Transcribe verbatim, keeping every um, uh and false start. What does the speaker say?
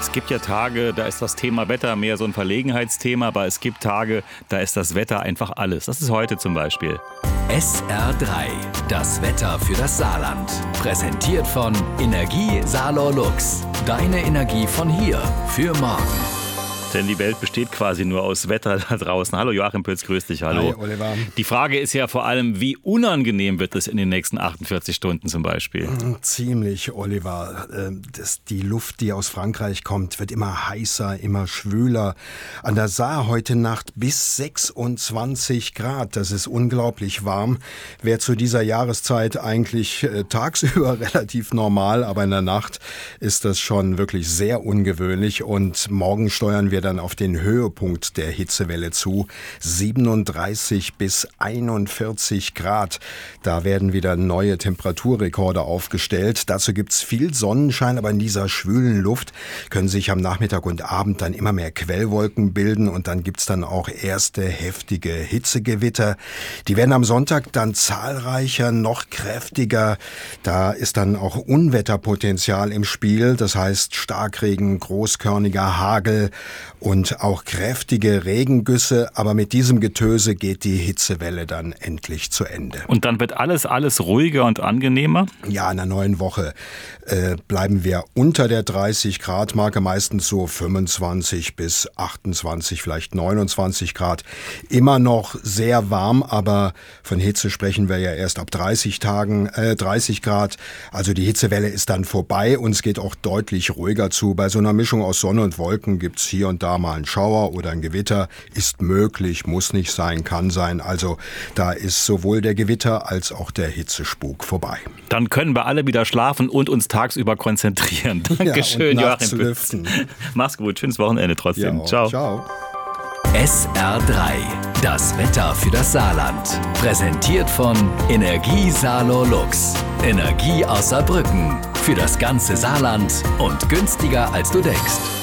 Es gibt ja Tage, da ist das Thema Wetter mehr so ein Verlegenheitsthema, aber es gibt Tage, da ist das Wetter einfach alles. Das ist heute zum Beispiel. S R drei, das Wetter für das Saarland. Präsentiert von Energie Saarlor Lux. Deine Energie von hier für morgen. Denn die Welt besteht quasi nur aus Wetter da draußen. Hallo Joachim Pütz, grüß dich, hallo. Hi Oliver. Die Frage ist ja vor allem, wie unangenehm wird es in den nächsten achtundvierzig Stunden zum Beispiel? Ziemlich, Oliver. Das, die Luft, die aus Frankreich kommt, wird immer heißer, immer schwüler. An der Saar heute Nacht bis sechsundzwanzig Grad. Das ist unglaublich warm. Wäre zu dieser Jahreszeit eigentlich äh, tagsüber relativ normal, aber in der Nacht ist das schon wirklich sehr ungewöhnlich. Und morgen steuern wir dann auf den Höhepunkt der Hitzewelle zu. siebenunddreißig bis einundvierzig Grad. Da werden wieder neue Temperaturrekorde aufgestellt. Dazu gibt's viel Sonnenschein, aber in dieser schwülen Luft können sich am Nachmittag und Abend dann immer mehr Quellwolken bilden und dann gibt's dann auch erste heftige Hitzegewitter. Die werden am Sonntag dann zahlreicher, noch kräftiger. Da ist dann auch Unwetterpotenzial im Spiel. Das heißt Starkregen, großkörniger Hagel und auch kräftige Regengüsse, aber mit diesem Getöse geht die Hitzewelle dann endlich zu Ende. Und dann wird alles, alles ruhiger und angenehmer? Ja, in der neuen Woche äh, bleiben wir unter der dreißig Grad Marke, meistens so fünfundzwanzig bis achtundzwanzig, vielleicht neunundzwanzig Grad. Immer noch sehr warm, aber von Hitze sprechen wir ja erst ab dreißig Tagen, äh, dreißig Grad. Also die Hitzewelle ist dann vorbei und es geht auch deutlich ruhiger zu. Bei so einer Mischung aus Sonne und Wolken gibt's hier und da mal ein Schauer oder ein Gewitter. Ist möglich, muss nicht sein, kann sein. Also da ist sowohl der Gewitter als auch der Hitzespuk vorbei. Dann können wir alle wieder schlafen und uns tagsüber konzentrieren. Dankeschön, ja, Joachim Pütz. Mach's gut, schönes Wochenende trotzdem. Ja, ciao. Ciao. S R drei, das Wetter für das Saarland. Präsentiert von Energie Saarlor Lux. Energie aus Saarbrücken. Für das ganze Saarland und günstiger als du denkst.